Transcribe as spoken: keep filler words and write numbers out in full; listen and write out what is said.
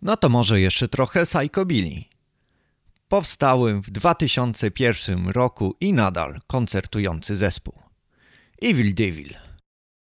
No to może jeszcze trochę Psychobilly. Powstały w dwa tysiące pierwszym roku i nadal koncertujący zespół Evil Devil.